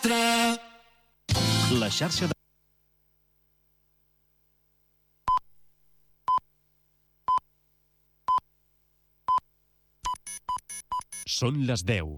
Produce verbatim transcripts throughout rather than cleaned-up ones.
nostra. La xarxa de... Són les deu.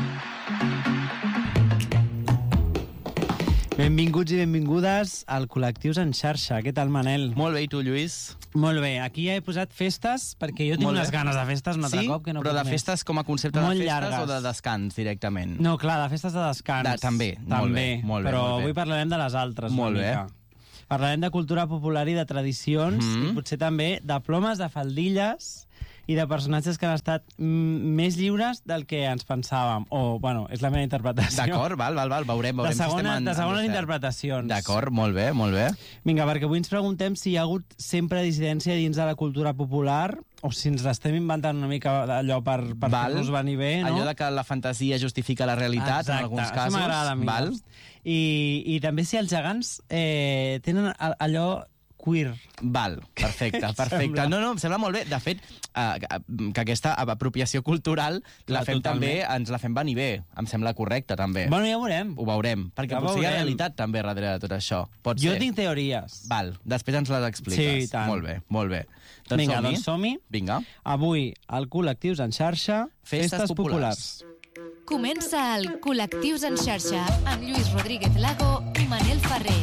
Benvinguts i benvingudes al Col·lectius en xarxa. Què tal, Manel? Molt bé, i tu, Lluís? Molt bé. Aquí ja he posat festes, perquè jo tinc Molt unes bé. ganes de festes un altre Sí? cop que no Però puc de més. festes com a concepte Molt de festes llargues. o de descans, directament? No, clar, de festes de descans. De- també, molt també. bé, molt bé, Però molt bé. avui parlarem de les altres Molt una bé. mica. Parlarem de cultura popular i de tradicions, Mhm. i potser també de plomes, de faldilles i de personatges que han estat mm, més lliures del que ens pensàvem. O, bueno, és la meva interpretació. D'acord, val, val, val, veurem, veurem De, si segona, estem en... de segones en cert. interpretacions. D'acord, molt bé, molt bé. Vinga, perquè avui ens preguntem si hi ha hagut sempre dissidència dins de la cultura popular o si ens l'estem inventant una mica allò per, per Val. fer-nos venir bé, no? Allò de que la fantasia justifica la realitat, en alguns casos. Això m'agrada a mi. Val? I, I també si els gegants eh, tenen a- allò queer. Val, perfecte, perfecte. Sembla. No, no, em sembla molt bé. De fet, eh, que aquesta apropiació cultural la Clar, fem totalment. també, ens la fem venir bé. Em sembla correcte, també. Bueno, ja ho veurem. Ho veurem, perquè Ja potser hi ha veurem. realitat també darrere de tot això. Pot Jo ser. tinc teories. Val, després ens les expliques. Sí, i tant. Molt bé, molt bé. Doncs Vinga, som-hi. doncs som-hi. Vinga. Avui, al Col·lectius en xarxa, Festes festes, populars. populars. Comença el Col·lectius en xarxa amb Lluís Rodríguez Lago i Manel Ferrer.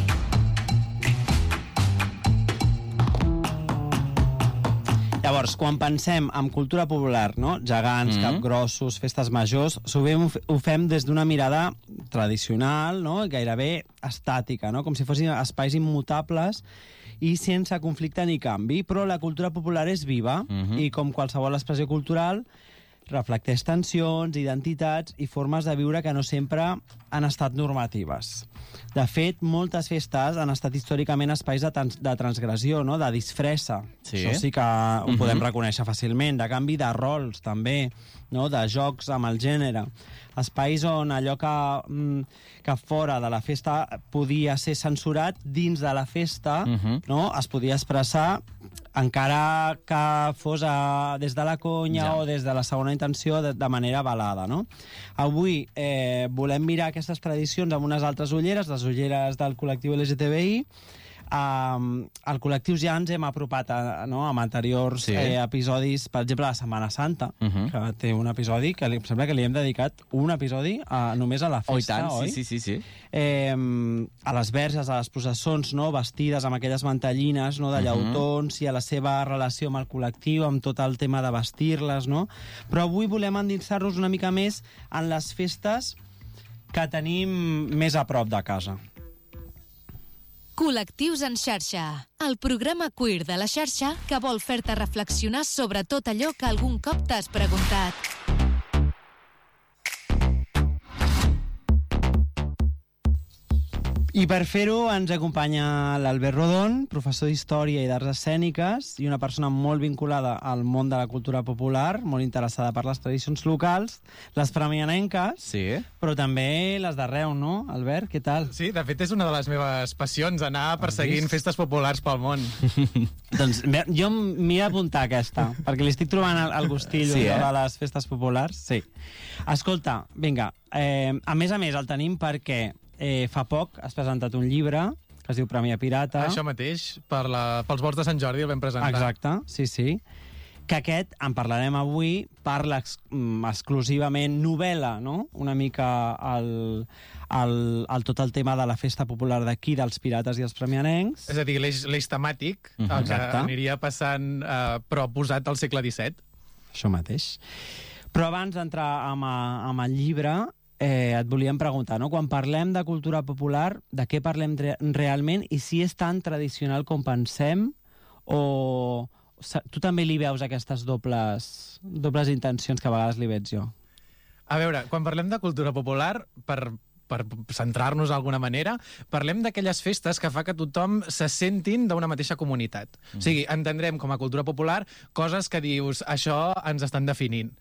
Llavors, quan pensem en cultura popular, no? gegants, Mhm. capgrossos, festes majors, sovint ho f- ho fem des d'una mirada tradicional, no? gairebé estàtica, no? com si fossin espais immutables i sense conflicte ni canvi, però la cultura popular és viva Mhm. i com qualsevol expressió cultural reflecteix tensions, identitats i formes de viure que no sempre han estat normatives. De fet, moltes festes han estat històricament espais de, trans de transgressió, no? de disfressa. Sí. Això sí que ho Mhm. podem reconèixer fàcilment. De canvi de rols, també, no? de jocs amb el gènere. Espais on allò que, mm, que fora de la festa podia ser censurat, dins de la festa Mhm. no? es podia expressar encara que fos a, des de la conya Ja. o des de la segona intenció de, de manera velada. No? Avui eh, volem mirar aquestes tradicions amb unes altres ulleres, les ulleres del col·lectiu L G T B I. Um, al col·lectiu ja ens hem apropat a, no, amb anteriors Sí. eh, episodis, per exemple, la Setmana Santa, Mhm. que té un episodi que li, em sembla que li hem dedicat un episodi a, només a la festa, Oh, i tant, oi? sí, sí, sí, sí. Eh, a les verges, a les processons, no? vestides amb aquelles mantellines no? de Mhm. llautons i a la seva relació amb el col·lectiu, amb tot el tema de vestir-les, no? Però avui volem endinsar-nos una mica més en les festes que tenim més a prop de casa. Col·lectius en xarxa, el programa queer de la xarxa que vol fer-te reflexionar sobre tot allò que algun cop t'has preguntat. I per fer-ho ens acompanya l'Albert Rodon, professor d'Història i d'Arts Escèniques i una persona molt vinculada al món de la cultura popular, molt interessada per les tradicions locals, les premianenques, Sí. però també les d'arreu, no, Albert? Què tal? Sí, de fet és una de les meves passions, anar perseguint vist? festes populars pel món. Doncs bé, jo m'hi he d'apuntar aquesta, perquè li estic trobant el, el gustillo Sí, sí, eh? de les festes populars. Sí. Escolta, vinga, eh, a més a més el tenim perquè eh, fa poc has presentat un llibre que es diu Premià Pirata. Això mateix, per la, pels volts de Sant Jordi el vam presentar. Exacte, sí, sí. Que aquest, en parlarem avui, parla ex mm, exclusivament novel·la, no? Una mica el, el, el, tot el tema de la festa popular d'aquí, dels pirates i els premianencs. És a dir, l'eix l'eix temàtic, Mhm. el que Exacte. aniria passant, eh, però posat al segle disset. Això mateix. Però abans d'entrar amb, a- amb el llibre, eh, et volíem preguntar, no? Quan parlem de cultura popular, de què parlem re realment i si és tan tradicional com pensem o... sa- Tu també li veus aquestes dobles, dobles intencions que a vegades li veig jo? A veure, quan parlem de cultura popular, per, per centrar-nos d'alguna manera, parlem d'aquelles festes que fa que tothom se sentin d'una mateixa comunitat. Mm. O sigui, entendrem com a cultura popular coses que dius, això ens estan definint.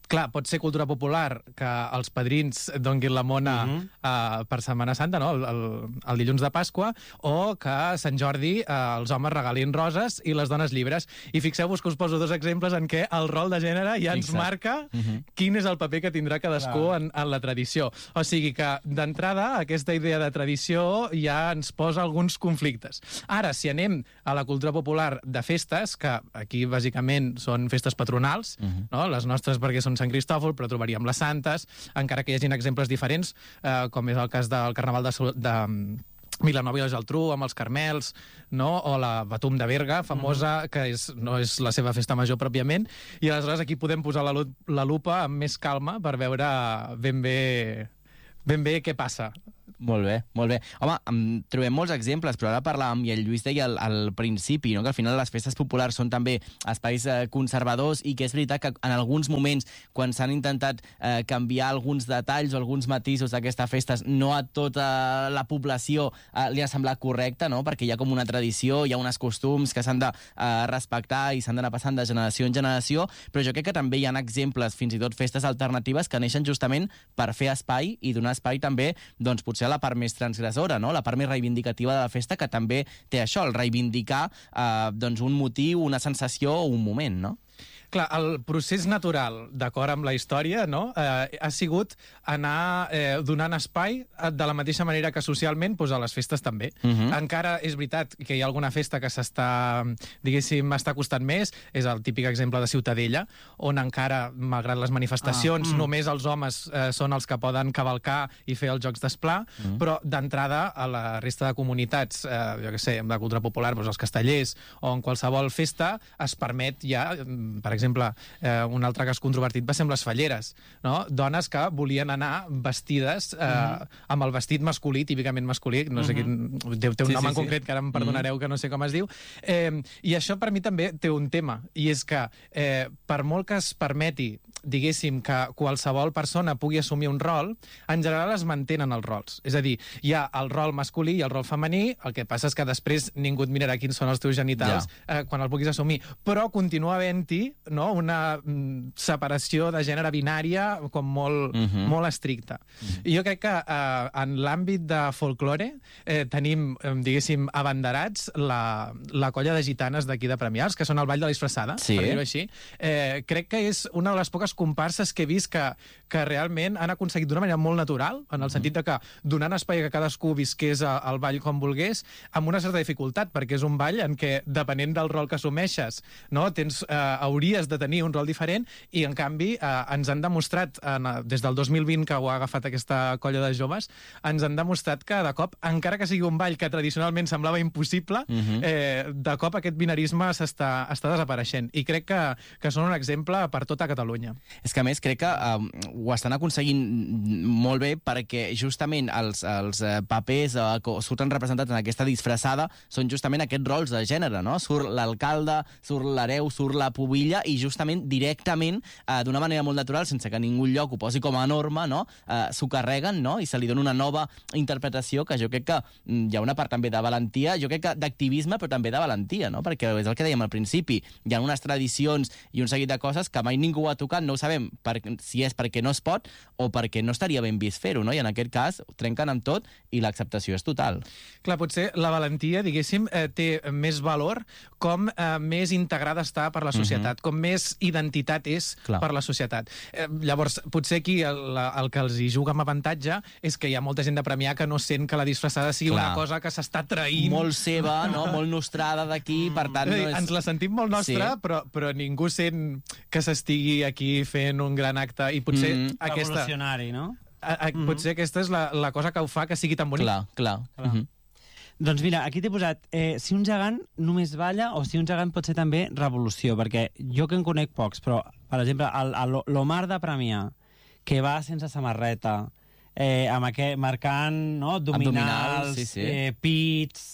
clar, pot ser cultura popular que els padrins donguin la mona uh -huh. uh, per Setmana Santa, no? el, el, el dilluns de Pasqua, o que a Sant Jordi uh, els homes regalin roses i les dones llibres. I fixeu-vos que us poso dos exemples en què el rol de gènere ja ens Fixa't. marca uh -huh. quin és el paper que tindrà cadascú en, en la tradició. O sigui que, d'entrada, aquesta idea de tradició ja ens posa alguns conflictes. Ara, si anem a la cultura popular de festes, que aquí bàsicament són festes patronals, uh -huh. no? Les nostres perquè són Sant Cristòfol, però trobaríem les santes, encara que hi hagin exemples diferents, eh, com és el cas del Carnaval de, de Vilanova i la Geltrú, amb els Carmels, no? O la Batum de Berga, famosa, mm-hmm. que és, no és la seva festa major pròpiament, i aleshores aquí podem posar la, la lupa amb més calma per veure ben bé, ben bé què passa. Molt bé, molt bé. Home, em trobem molts exemples, però ara parlàvem, i el Lluís deia al, al principi, no? Que al final les festes populars són també espais eh, conservadors, i que és veritat que en alguns moments, quan s'han intentat eh, canviar alguns detalls o alguns matisos d'aquestes festes, no a tota la població eh, li ha semblat correcte, no? Perquè hi ha com una tradició, hi ha uns costums que s'han de eh, respectar i s'han d'anar passant de generació en generació, però jo crec que també hi ha exemples, fins i tot festes alternatives, que neixen justament per fer espai i donar espai també, doncs, potser la part més transgressora, no? La part més reivindicativa de la festa, que també té això, el reivindicar eh, doncs un motiu, una sensació o un moment, no? Clar, el procés natural, d'acord amb la història, no? eh, ha sigut anar eh, donant espai de la mateixa manera que socialment, doncs a les festes també. Uh -huh. Encara és veritat que hi ha alguna festa que s'està, diguéssim, està costant més, és el típic exemple de Ciutadella, on encara, malgrat les manifestacions, ah, mm. només els homes eh, són els que poden cavalcar i fer els jocs d'esplà, uh -huh. però d'entrada a la resta de comunitats, eh, jo què sé, de cultura popular, doncs els castellers, o en qualsevol festa, es permet ja, per exemple, exemple, eh, un altre cas controvertit va ser amb les falleres, no? Dones que volien anar vestides eh, uh-huh. amb el vestit masculí, típicament masculí, no sé uh-huh. quin... Té, té un sí, nom sí, en sí. concret, que ara em perdonareu, uh-huh. que no sé com es diu. Eh, I això per mi també té un tema, i és que eh, per molt que es permeti, diguéssim, que qualsevol persona pugui assumir un rol, en general es mantenen els rols. És a dir, hi ha el rol masculí i el rol femení, el que passa és que després ningú et mirarà quins són els teus genitals ja. eh, quan els vulguis assumir, però continua havent-hi, no? Una mm, separació de gènere binària com molt, uh-huh. molt estricta. Uh-huh. I jo crec que eh, en l'àmbit de folklore eh, tenim, eh, diguéssim, abanderats la, la colla de gitanes d'aquí de Premiars, que són el Ball de la Disfressada, sí. per dir-ho així. Eh, crec que és una de les poques comparses que he vist que, que realment han aconseguit d'una manera molt natural, en el uh-huh. sentit de que donant espai a que cadascú visqués el ball com volgués, amb una certa dificultat, perquè és un ball en què, depenent del rol que assumeixes, no? Tens, eh, hauries de tenir un rol diferent, i en canvi eh, ens han demostrat, en, des del dos mil vint que ho ha agafat aquesta colla de joves, ens han demostrat que de cop, encara que sigui un ball que tradicionalment semblava impossible, uh-huh. eh, de cop aquest binarisme s'està està desapareixent, i crec que, que són un exemple per tota Catalunya. És que a més crec que eh, ho estan aconseguint molt bé, perquè justament els, els papers eh, que surten representats en aquesta disfressada són justament aquests rols de gènere, no? Surt l'alcalde, surt l'hereu, surt la pubilla, i justament directament, eh, d'una manera molt natural, sense que ningú lloc ho posi com a norma, no? Eh, s'ho carreguen, no? I se li dona una nova interpretació, que jo crec que mm, hi ha una part també de valentia, jo crec que d'activisme, però també de valentia, no? Perquè és el que dèiem al principi, hi ha unes tradicions i un seguit de coses que mai ningú ha tocat, no ho sabem per, si és perquè no es pot o perquè no estaria ben vist fer-ho, no? I en aquest cas trenquen amb tot i l'acceptació és total. Clar, potser la valentia, diguéssim, eh, té més valor com eh, més integrada està per la societat, uh-huh. com més identitat és Clar. per la societat. Eh, llavors, potser aquí el, el que els hi juga amb avantatge és que hi ha molta gent de Premià que no sent que la disfressada sigui Clar. una cosa que s'està traint. Molt seva, no? Molt nostrada d'aquí, per tant... No és... Ens la sentim molt nostra, sí. però, però ningú sent que s'estigui aquí fent un gran acte, i potser mm. aquesta... Revolucionari, no? A, a, mm. Potser aquesta és la, la cosa que ho fa que sigui tan bonic. Clar, clar. clar. Mm-hmm. Doncs mira, aquí t'he posat eh, si un gegant només balla o si un gegant pot ser també revolució, perquè jo que en conec pocs, però, per exemple, l'Omar de Premià, que va sense samarreta, eh, amb aquest, marcant no, abdominals, sí, sí. Eh, pits...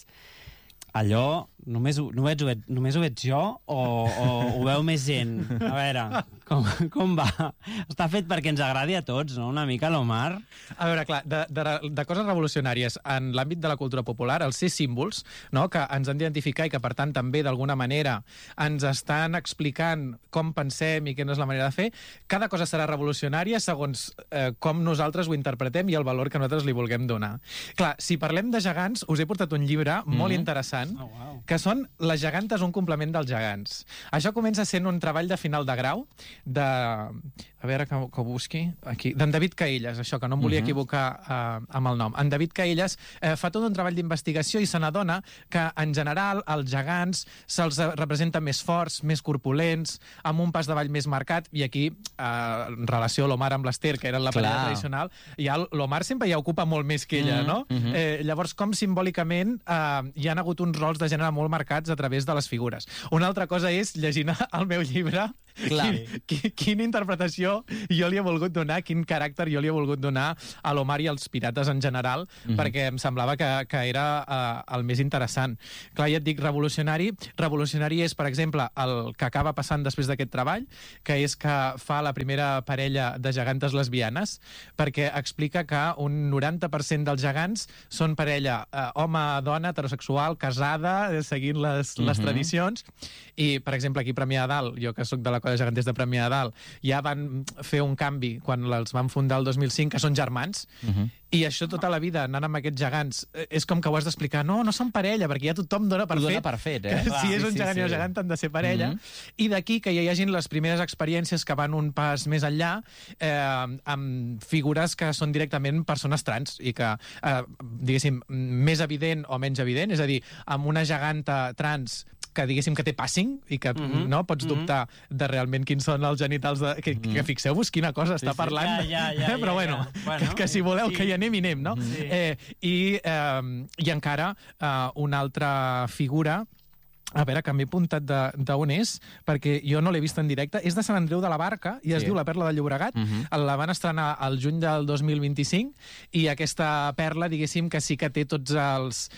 Allò, només, només, ho veig, només ho veig jo o, o ho veu més gent? A veure, Com, com va? Està fet perquè ens agradi a tots, no? Una mica l'Omar. A veure, clar, de, de, de coses revolucionàries en l'àmbit de la cultura popular, els ser símbols, no?, que ens han d'identificar i que, per tant, també, d'alguna manera, ens estan explicant com pensem i quina és la manera de fer, cada cosa serà revolucionària segons eh, com nosaltres ho interpretem i el valor que nosaltres li vulguem donar. Clar, si parlem de gegants, us he portat un llibre mm-hmm. molt interessant, oh, wow. que són Les gegantes, un complement dels gegants. Això comença sent un treball de final de grau, de... a veure que, que ho busqui aquí, d'en David Caelles, això, que no em volia uh-huh. equivocar uh, amb el nom. En David Caelles uh, fa tot un treball d'investigació i se n'adona que, en general, els gegants se'ls representa més forts, més corpulents, amb un pas d'avall més marcat, i aquí, uh, en relació a l'Omar amb l'Ester, que era la parella tradicional, ja l'Omar sempre ja ocupa molt més que ella, uh-huh. no? Uh-huh. Eh, llavors, com simbòlicament uh, hi han hagut uns rols de gènere molt marcats a través de les figures. Una altra cosa és, llegint el meu llibre, Clar. Quin, quina interpretació jo li he volgut donar, quin caràcter jo li he volgut donar a l'Omar i als pirates en general, mm-hmm. perquè em semblava que, que era uh, el més interessant. Clar, ja et dic, revolucionari. Revolucionari és, per exemple, el que acaba passant després d'aquest treball, que és que fa la primera parella de gegantes lesbianes, perquè explica que un noranta per cent dels gegants són parella uh, home-dona, heterosexual, casada, seguint les, mm-hmm. les tradicions, i, per exemple, aquí a Premià de Dalt, jo que sóc de la de geganters de Premià de Dalt, ja van fer un canvi quan els van fundar el dos mil cinc, que són germans, uh-huh. i això tota la vida, anant amb aquests gegants, és com que ho has d'explicar. No, no són parella, perquè ja tothom dona per fet. Dona per fet, eh? Que Va, si és sí, un sí, gegant sí. i un gegant han de ser parella. Uh-huh. I d'aquí que ja hi hagin les primeres experiències que van un pas més enllà, eh, amb figures que són directament persones trans, i que, eh, diguéssim, més evident o menys evident, és a dir, amb una geganta trans que diguéssim que té passing i que mm-hmm. no pots dubtar mm-hmm. de realment quins són els genitals de... que, mm-hmm. que fixeu-vos quina cosa està sí, sí. parlant, ja, ja, ja, però ja, bueno, ja. bueno, que, que si voleu sí. que hi anem i anem, no? Sí. Eh, i, eh, I encara eh, una altra figura, a veure, que m'he apuntat d'on és, perquè jo no l'he vist en directe, és de Sant Andreu de la Barca, i es sí. diu La Perla de Llobregat. Uh-huh. La van estrenar al juny del dos mil vint-i-cinc, i aquesta perla, diguéssim, que sí que té tots els...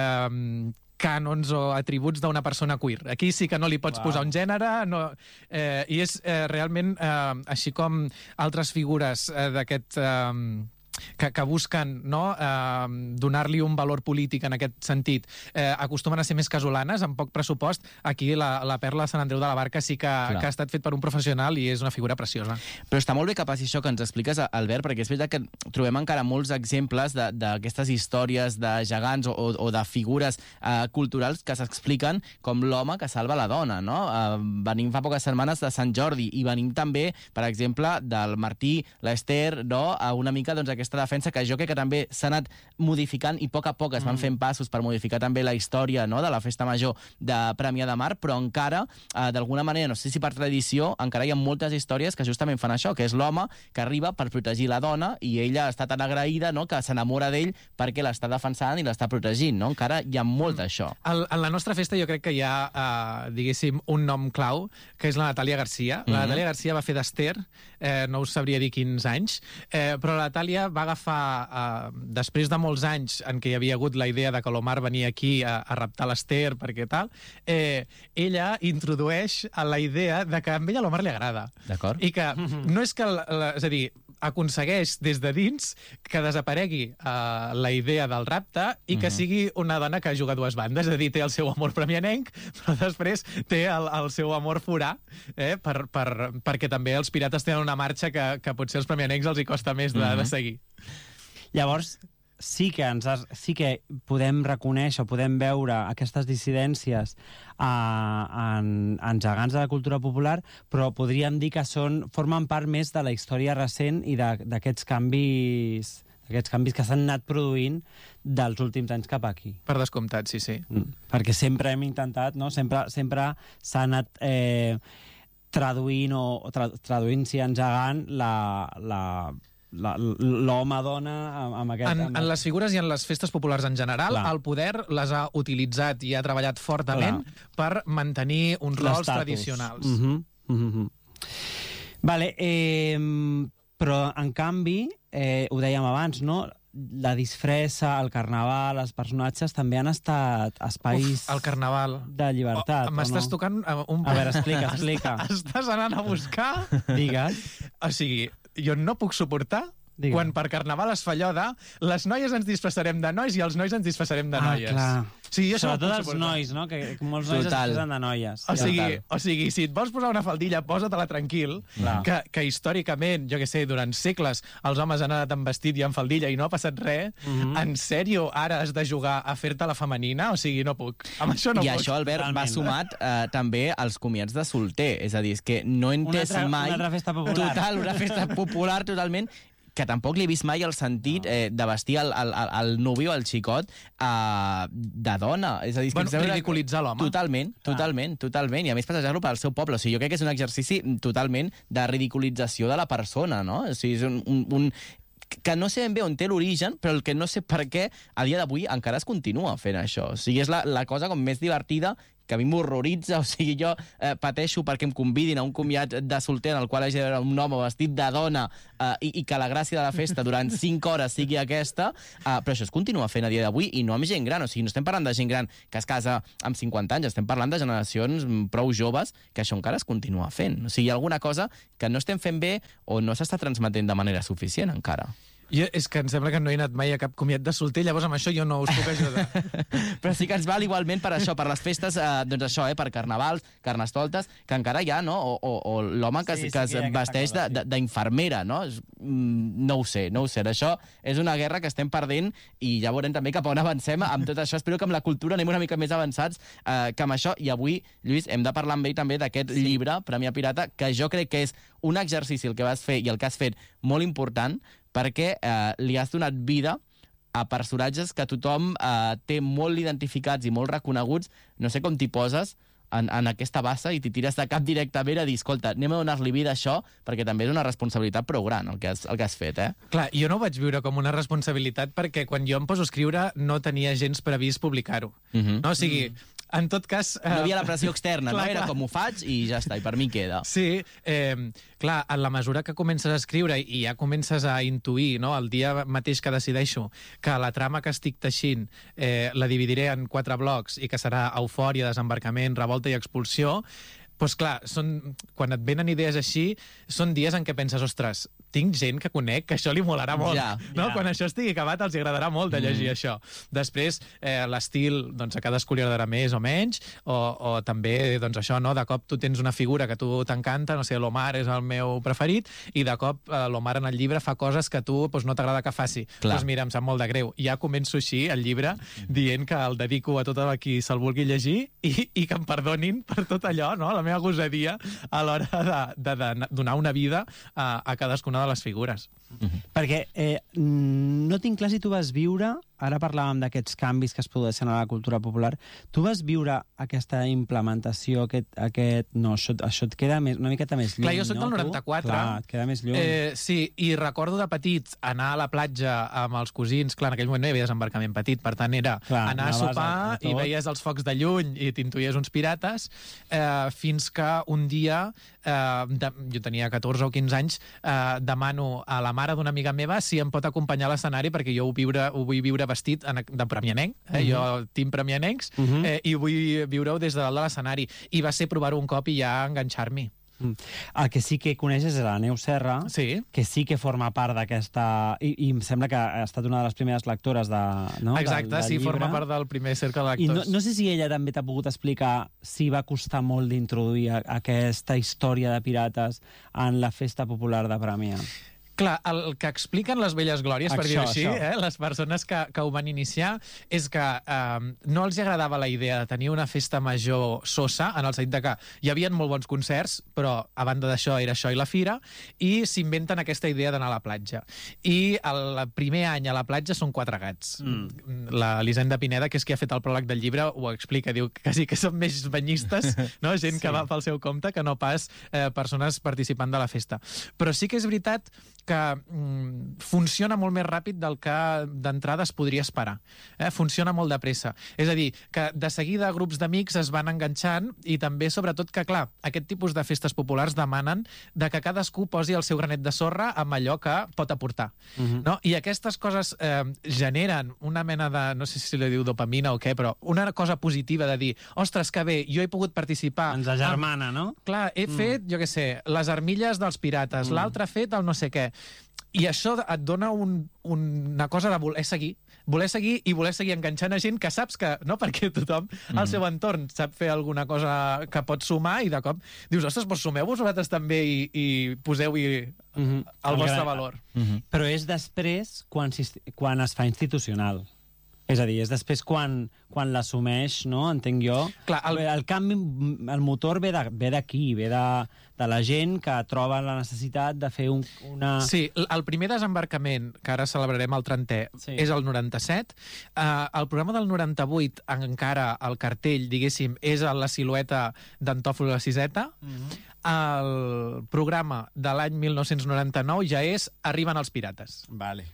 Eh, cànons o atributs d'una persona queer. Aquí sí que no li pots wow. posar un gènere, no, eh, i és eh, realment, eh, així com altres figures eh, d'aquest... Eh, que, que busquen no, eh, donar-li un valor polític en aquest sentit, eh, acostumen a ser més casolanes, amb poc pressupost. Aquí la, la Perla de Sant Andreu de la Barca sí que, que ha estat fet per un professional i és una figura preciosa. Però està molt bé que passi això que ens expliques, Albert, perquè és veritat que trobem encara molts exemples d'aquestes històries de gegants o, o de figures eh, culturals que s'expliquen com l'home que salva la dona, no? Eh, venim fa poques setmanes de Sant Jordi i venim també, per exemple, del Martí, l'Ester, no? A una mica doncs, aquesta defensa que jo crec que també s'ha anat modificant i a poc a poc es van fent passos per modificar també la història, no?, de la festa major de Premià de Mar, però encara, eh, d'alguna manera, no sé si per tradició, encara hi ha moltes històries que justament fan això, que és l'home que arriba per protegir la dona i ella està tan agraïda, no?, que s'enamora d'ell perquè l'està defensant i l'està protegint, no? Encara hi ha molt d'això. En la nostra festa jo crec que hi ha, eh, diguéssim, un nom clau, que és la Natàlia Garcia. La mm-hmm. Natàlia Garcia va fer d'Ester, eh, no us sabria dir quins anys, eh, però la Natàlia va agafar, eh, després de molts anys en què hi havia hagut la idea de que l'Omar venia aquí a, a raptar l'Ester, perquè tal, eh, ella introdueix a la idea de que a ella l'Omar li agrada. D'acord. I que no és que, la, la, és a dir, aconsegueix des de dins que desaparegui uh, la idea del rapte i que mm-hmm. sigui una dona que juga a dues bandes, és a dir, té el seu amor premianenc, però després té el, el seu amor forà, eh, per, per, perquè també els pirates tenen una marxa que, que potser als premianencs els hi costa més de, mm-hmm. de seguir. Llavors, sí que, ens has, sí que podem reconèixer, podem veure aquestes dissidències a, en, en gegants de la cultura popular, però podríem dir que són, formen part més de la història recent i d'aquests canvis, aquests canvis que s'han anat produint dels últims anys cap aquí. Per descomptat, sí, sí. Mm. Perquè sempre hem intentat, no? Sempre, sempre s'ha anat eh, traduint o tra, traduint-s'hi en gegant la... la l'home-dona amb aquest... En, en les figures i en les festes populars en general, clar, el poder les ha utilitzat i ha treballat fortament, clar, per mantenir uns rols tradicionals. Mm-hmm. Mm-hmm. Vale, eh, però en canvi, eh, ho dèiem abans, no? la disfressa, el carnaval, els personatges també han estat espais Uf, el carnaval. de llibertat, oh, M'estàs no? tocant un... A veure, explica, explica. Estàs anant a buscar... Digues. O sigui, jo no puc suportar Digues. quan per carnaval es fa allò de les noies ens disfressarem de nois i els nois ens disfressarem de Ah, noies. clar. Sí, jo això no ho Sobretot puc els suportar. nois, no? Que, que molts nois Total. es posen de noies. O sigui, Total. o sigui, si et vols posar una faldilla, posa-te-la tranquil, Clar. que, que històricament, jo que sé, durant segles els homes han anat amb vestit i amb faldilla i no ha passat res. Mhm. En sèrio, ara has de jugar a fer-te la femenina? O sigui, no puc. Amb això no I puc. això, Albert, va Totalment. sumat eh, també als comiats de solter. És a dir, és que no he entès Una altra- mai... una altra festa popular. Total, una festa popular totalment que tampoc li he vist mai el sentit eh, de vestir el, el, el, el nuvi o el xicot eh, de dona. És a dir, és que Bueno, em sembla- ridiculitzar l'home. Totalment, totalment, totalment. I a més passejar-lo pel seu poble. O sigui, jo crec que és un exercici totalment de ridiculització de la persona, no? O sigui, és un, un, un que no sé ben bé on té l'origen, però el que no sé per què a dia d'avui encara es continua fent això. O sigui, és la, la cosa com més divertida que a mi m'horroritza, o sigui, jo eh, pateixo perquè em convidin a un comiat de solter en el qual hagi de veure un home vestit de dona eh, i, i que la gràcia de la festa durant cinc hores sigui aquesta, eh, però això es continua fent a dia d'avui i no amb gent gran, o sigui, no estem parlant de gent gran que es casa amb cinquanta anys, estem parlant de generacions prou joves que això encara es continua fent. O sigui, hi ha alguna cosa que no estem fent bé o no s'està transmetent de manera suficient encara. Jo, és que em sembla que no he anat mai a cap comiat de solter, llavors amb això jo no us puc ajudar. Però sí que ens val igualment per això, per les festes, eh, doncs això, eh, per carnavals, carnestoltes, que encara hi ha, no? O, o, o l'home que, Sí, sí, sí que que hi ha es aquesta vesteix cosa, de- de- d'infermera, no? És- mm, No ho sé, no ho sé. Això és una guerra que estem perdent i ja veurem també cap a on avancem amb tot això. Espero que amb la cultura anem una mica més avançats eh, que amb això. I avui, Lluís, hem de parlar amb ell també d'aquest sí. llibre, Premià Pirata, que jo crec que és un exercici el que vas fer i el que has fet molt important, perquè eh, li has donat vida a personatges que tothom eh, té molt identificats i molt reconeguts. No sé com t'hi poses en, en aquesta bassa i t'hi tires de cap directament a dir, escolta, anem a donar-li vida a això, perquè també és una responsabilitat prou gran el que has, el que has fet, eh? Clar, jo no ho vaig viure com una responsabilitat perquè quan jo em poso a escriure no tenia gens previst publicar-ho. Uh -huh. No? O sigui, en tot cas... No hi havia la pressió externa, clar, no? Era clar. com ho faig i ja està, i per mi queda. Sí, eh, clar, en la mesura que comences a escriure i ja comences a intuir, no?, el dia mateix que decideixo que la trama que estic teixint eh, la dividiré en quatre blocs i que serà eufòria, desembarcament, revolta i expulsió, doncs clar, són, quan et venen idees així, són dies en què penses, ostres, tinc gent que conec que això li molarà molt. Ja, no? ja. Quan això estigui acabat els agradarà molt de llegir Mm. això. Després, eh, l'estil, doncs a cadascú li agradarà més o menys, o, o també, doncs això, no? De cop tu tens una figura que a tu t'encanta, no sé, l'Omar és el meu preferit, i de cop eh, l'Omar en el llibre fa coses que a tu doncs, no t'agrada que faci. Clar. Doncs mira, em sap molt de greu. Ja començo així el llibre dient que el dedico a tot el qui se'l vulgui llegir i, i que em perdonin per tot allò, no? La meva gosadia a l'hora de, de, de donar una vida a, a cadascuna de les figures. Perquè eh, no tinc clar si tu vas viure, ara parlàvem d'aquests canvis que es produeixen a la cultura popular, tu vas viure aquesta implementació, aquest... aquest no, això, això et queda més, una miqueta més lluny, Clar, jo soc no, del tu? noranta-quatre. Clar, et queda més lluny. Eh, sí, i recordo de petits anar a la platja amb els cosins. Clar, en aquell moment no hi havia desembarcament petit, per tant era Clar, anar a anaves sopar a- a i tot. veies els focs de lluny i t'intuies uns pirates, eh, fins que un dia, eh, de, jo tenia catorze o quinze anys, eh, demano a la mare d'una amiga meva si em pot acompanyar a l'escenari perquè jo ho, viure, ho vull viure vestit en, de premianenc, eh? Mhm. Jo tinc premianencs, Mhm. eh, i vull viure-ho des de dalt de l'escenari. I va ser provar-ho un cop i ja enganxar-m'hi. Mm. El que sí que coneixes és la Neus Serra, Sí. que sí que forma part d'aquesta... I, I em sembla que ha estat una de les primeres lectores de, no? Exacte, del, del sí, llibre. forma part del primer cercle de I no, lectors. no sé si ella també t'ha pogut explicar si va costar molt d'introduir a- aquesta història de pirates en la festa popular de Premià. Clar, el que expliquen les velles glòries, per Això, dir-ho així, això. eh, les persones que, que ho van iniciar, és que eh, no els agradava la idea de tenir una festa major sosa, en el sentit de que hi havia molt bons concerts, però a banda d'això era això i la fira, i s'inventen aquesta idea d'anar a la platja. I el primer any a la platja són quatre gats. Mm. La Elisenda Pineda, que és qui ha fet el pròleg del llibre, ho explica, diu que quasi que són més banyistes, no? Gent sí. que va pel seu compte, que no pas eh, persones participant de la festa. Però sí que és veritat que mm, funciona molt més ràpid del que d'entrada es podria esperar. Eh? Funciona molt de pressa. És a dir, que de seguida grups d'amics es van enganxant i també, sobretot, que, clar, aquest tipus de festes populars demanen de que cadascú posi el seu granet de sorra amb allò que pot aportar. Uh-huh. No? I aquestes coses eh, generen una mena de, no sé si li diu dopamina o què, però una cosa positiva de dir, ostres, que bé, jo he pogut participar... Ens agermana, no? Clar, he mm. fet, jo què sé, les armilles dels pirates, mm. l'altre ha fet el no sé què. I això et dona un, una cosa de voler seguir, voler seguir i voler seguir enganxant a gent que saps que, no, perquè tothom mm. al seu entorn sap fer alguna cosa que pot sumar i de cop dius, ostres, doncs sumeu-vos vosaltres també i, i poseu-hi mm-hmm. el vostre el valor. Mm-hmm. Però és després quan, quan es fa institucional. És a dir, és després quan, quan l'assumeix, no? Entenc jo. Clar, el... el canvi, el motor ve d'aquí, ve, ve de, de la gent que troba la necessitat de fer un, una... Sí, el primer desembarcament, que ara celebrarem el trentè, sí. és el noranta-set. Uh, el programa del noranta-vuit, encara el cartell, diguéssim, és la silueta d'Antòfol la Siseta. Mm-hmm. El programa de l'any mil nou-cents noranta-nou ja és Arriben els pirates. Vale.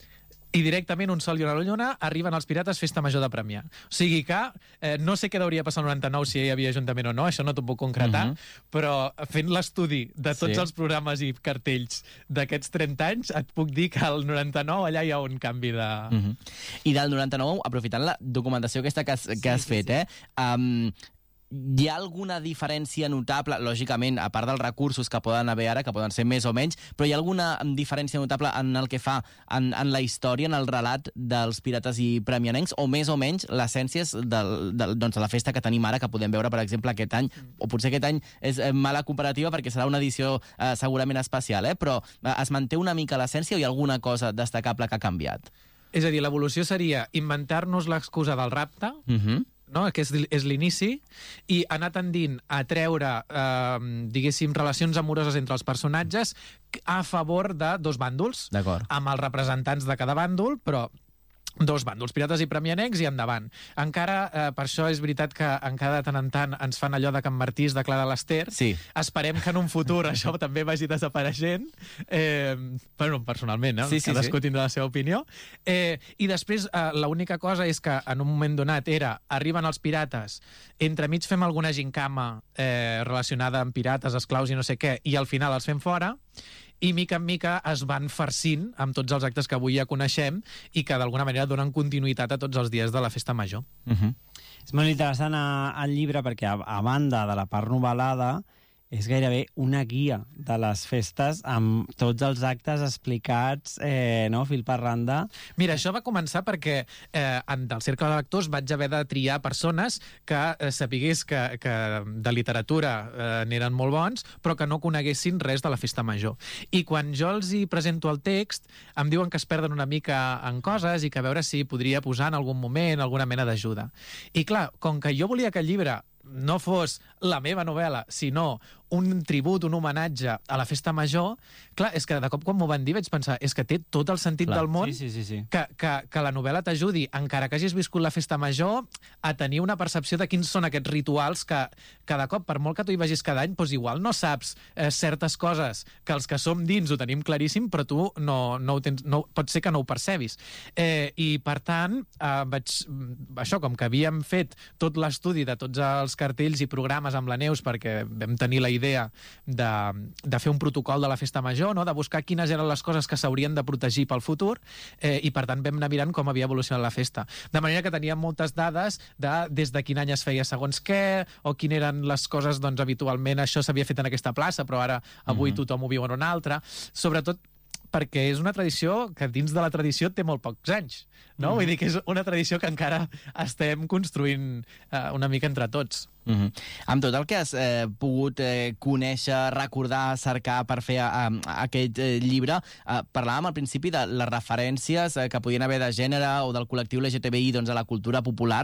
I directament, un sol i una lluna, arriben els pirates, festa major de Premià. O sigui que, eh, no sé què hauria passat el noranta-nou, si hi havia ajuntament o no, això no t'ho puc concretar, uh-huh. però fent l'estudi de tots sí. els programes i cartells d'aquests trenta anys, et puc dir que al noranta-nou allà hi ha un canvi de... Uh-huh. I del noranta-nou, aprofitant la documentació aquesta que has, que has sí, fet, sí, sí. eh? Um, hi ha alguna diferència notable, lògicament, a part dels recursos que poden haver ara, que poden ser més o menys, però hi ha alguna diferència notable en el que fa en, en la història, en el relat dels pirates i premianencs, o més o menys l'essència del, del, doncs, de la festa que tenim ara, que podem veure, per exemple, aquest any, o potser aquest any és mala comparativa perquè serà una edició eh, segurament especial, eh? però eh, es manté una mica l'essència o hi ha alguna cosa destacable que ha canviat? És a dir, l'evolució seria inventar-nos l'excusa del rapte, uh-huh. no? que és, és l'inici, i anar tendint a treure, eh, diguéssim, relacions amoroses entre els personatges a favor de dos bàndols, amb els representants de cada bàndol, però dos bàndols, pirates i premianencs, i endavant. Encara, eh, per això és veritat que encara de tant en tant ens fan allò de Can Martí de Clara l'Ester. Sí. Esperem que en un futur això també vagi desapareixent. Eh, bueno, personalment, eh? Sí, sí, cadascú sí. tindrà la seva opinió. Eh, I després, eh, l'única cosa és que en un moment donat era, arriben els pirates, entremig fem alguna gincama eh, relacionada amb pirates, esclaus i no sé què, i al final els fem fora, i mica en mica es van farcint amb tots els actes que avui ja coneixem i que d'alguna manera donen continuïtat a tots els dies de la festa major. Uh-huh. És molt interessant el llibre perquè, a, a banda de la part novel·lada, és gairebé una guia de les festes amb tots els actes explicats, eh, no?, fil per randa. Mira, això va començar perquè eh, en el cercle de lectors vaig haver de triar persones que eh, sapigués que, que de literatura eh, n'eren molt bons, però que no coneguessin res de la festa major. I quan jo els hi presento el text, em diuen que es perden una mica en coses i que a veure si podria posar en algun moment alguna mena d'ajuda. I clar, com que jo volia que el llibre no fos la meva novel·la, sinó un tribut, un homenatge a la festa major, clar, és que de cop quan m'ho van dir vaig pensar, és que té tot el sentit clar. Del món sí, sí, sí, sí. Que, que, que la novel·la t'ajudi, encara que hagis viscut la festa major, a tenir una percepció de quins són aquests rituals que cada cop, per molt que tu hi vagis cada any, doncs igual no saps eh, certes coses que els que som dins ho tenim claríssim, però tu no, no ho tens, no, pot ser que no ho percebis. Eh, I, per tant, eh, vaig, això, com que havíem fet tot l'estudi de tots els cartells i programes amb la Neus, perquè vam tenir la idea de, de fer un protocol de la festa major, no? De buscar quines eren les coses que s'haurien de protegir pel futur, eh, i per tant vam anar mirant com havia evolucionat la festa. De manera que teníem moltes dades de des de quin any es feia segons què, o quines eren les coses, doncs habitualment això s'havia fet en aquesta plaça, però ara avui mm-hmm. tothom ho viu en una altra. Sobretot perquè és una tradició que dins de la tradició té molt pocs anys, no? Mm-hmm. Vull dir que és una tradició que encara estem construint eh, una mica entre tots. Mm-hmm. Amb tot el que has eh, pogut eh, conèixer, recordar, cercar per fer eh, aquest eh, llibre, eh, parlàvem al principi de les referències eh, que podien haver de gènere o del col·lectiu L G T B I doncs, a la cultura popular.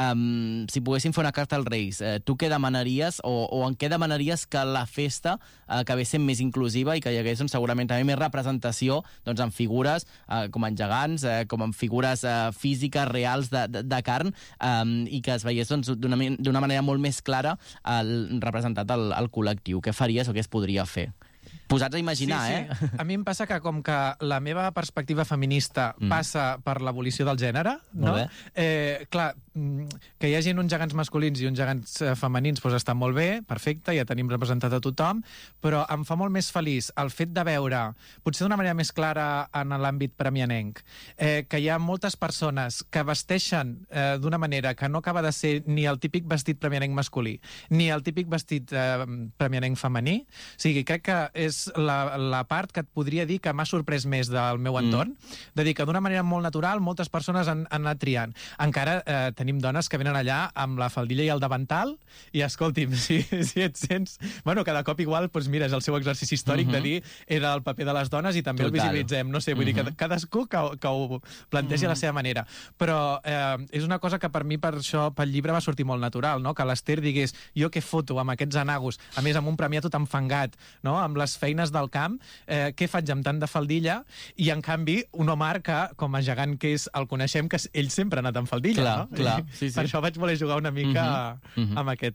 Um, si poguéssim fer una carta als Reis, eh, tu què demanaries o, o en què demanaries que la festa eh, acabés sent més inclusiva i que hi hagués doncs, segurament també més representació doncs, en figures eh, com en gegants, eh, com en figures eh, físiques reals de, de, de carn, eh, i que es veiés doncs, d'una manera molt més clara el representat al, al col·lectiu. Què faries o què es podria fer? posats a imaginar, sí, eh? Sí. A mi em passa que com que la meva perspectiva feminista mm. passa per l'abolició del gènere, no? Eh, clar, que hi hagi uns gegants masculins i uns gegants femenins doncs està molt bé, perfecte, ja tenim representat a tothom, però em fa molt més feliç el fet de veure, potser d'una manera més clara en l'àmbit premianenc, eh, que hi ha moltes persones que vesteixen eh, d'una manera que no acaba de ser ni el típic vestit premianenc masculí, ni el típic vestit eh, premianenc femení. O sigui, crec que és la, la part que et podria dir que m'ha sorprès més del meu entorn, mm. de dir que d'una manera molt natural moltes persones han, han anat triant. Encara eh, tenim dones que venen allà amb la faldilla i el davantal i, escolti'm, si, si et sents... Bueno, cada cop igual, doncs mira, és el seu exercici històric uh-huh. de dir era el paper de les dones i també Total. El visibilitzem. No sé, vull uh-huh. dir que cadascú que, que ho plantegi uh-huh. a la seva manera. Però eh, és una cosa que per mi, per això, pel llibre va sortir molt natural, no? Que l'Ester digués, jo què foto amb aquests anagos, a més amb un premià tot enfangat, no? Amb les feines del camp, eh, què faig amb tant de faldilla? I, en canvi, un Omar que, com a gegant que és, el coneixem, que ell sempre ha anat amb faldilla, clar, no? Clar. Sí, sí. Per això vaig voler jugar una mica uh-huh. Uh-huh. amb aquest,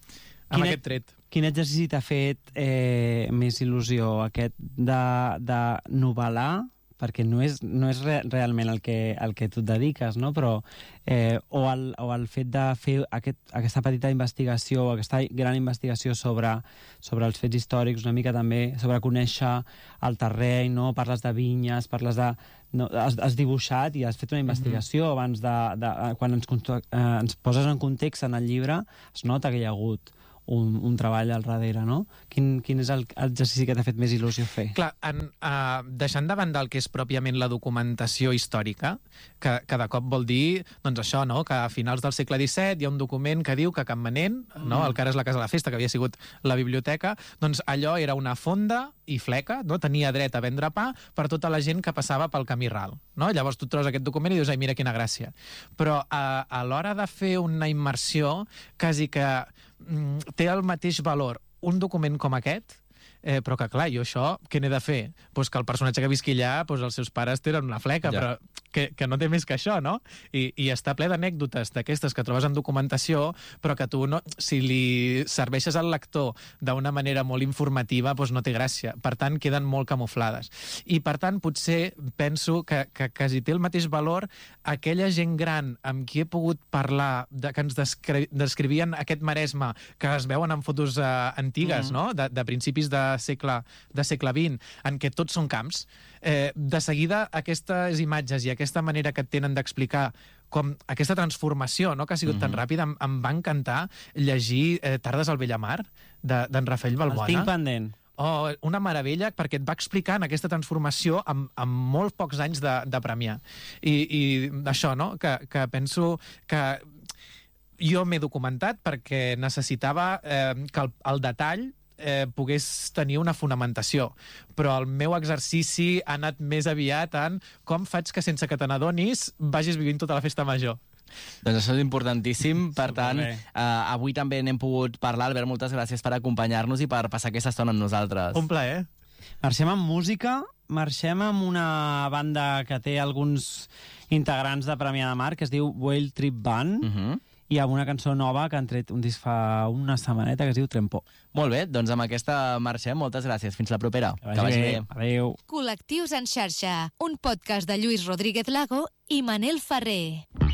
amb quin aquest tret. Quin exercici t'ha fet eh, més il·lusió? Aquest de, de novel·lar, perquè no és, no és re, realment el que, el que tu et dediques, no? Però, eh, o, el, o el fet de fer aquest, aquesta petita investigació, aquesta gran investigació sobre, sobre els fets històrics, una mica també sobre conèixer el terreny, no? Parles de vinyes, parles de... No, has, has dibuixat i has fet una investigació mm-hmm. abans de, de... Quan ens, eh, ens poses en context en el llibre, es nota que hi ha hagut un, un treball al darrere, no? Quin, quin és el exercici que t'ha fet més il·lusió fer? Clar, en, uh, deixant de banda el que és pròpiament la documentació històrica, que, que de cop vol dir, doncs això, no?, que a finals del segle disset hi ha un document que diu que Campmanent, mm. no?, el que ara és la Casa de la Festa, que havia sigut la biblioteca, doncs allò era una fonda i fleca, no?, tenia dret a vendre pa per tota la gent que passava pel camí ral, no? Llavors tu trobes aquest document i dius, ai, mira quina gràcia. Però a, a l'hora de fer una immersió, quasi que mm, té el mateix valor un document com aquest, eh, però que, clar, jo això, què n'he de fer? Pues que el personatge que visqui allà, pues els seus pares tenen una fleca, ja. Però que, que no té més que això, no? I, i està ple d'anècdotes d'aquestes que trobes en documentació, però que tu, no, si li serveixes al lector d'una manera molt informativa, pues no té gràcia. Per tant, queden molt camuflades. I, per tant, potser penso que, que quasi té el mateix valor aquella gent gran amb qui he pogut parlar, de, que ens descri descrivien aquest Maresme, que es veuen en fotos eh, antigues, mm. no?, de, de principis de segle, de segle vint, en què tots són camps. Eh, de seguida, aquestes imatges i aquesta manera que tenen d'explicar com aquesta transformació, no?, que ha sigut mm-hmm. tan ràpida, em, em va encantar llegir eh, Tardes al Bellamar, d'en de, Rafael Balbuena. El tinc pendent. Oh, una meravella, perquè et va explicant aquesta transformació amb, amb molt pocs anys de, de premiar. I, i això, no?, que, que penso que jo m'he documentat perquè necessitava eh, que el, el detall Eh, pogués tenir una fonamentació, però el meu exercici ha anat més aviat en com faig que sense que te n'adonis vagis vivint tota la festa major. Doncs això és importantíssim, per tant, eh, avui també n'hem pogut parlar. Albert, moltes gràcies per acompanyar-nos i per passar aquesta estona amb nosaltres. Un plaer. Marxem amb música, marxem amb una banda que té alguns integrants de Premià de Mar, que es diu Whale Trip Band, uh-huh. i amb una cançó nova que han tret un disc fa una setmaneta que es diu Trempó. Molt bé, doncs amb aquesta marxem. Moltes gràcies. Fins la propera. Que vagi, que vagi bé. bé. Adéu. Col·lectius en xarxa, un podcast de Lluís Rodríguez Lago i Manel Ferrer.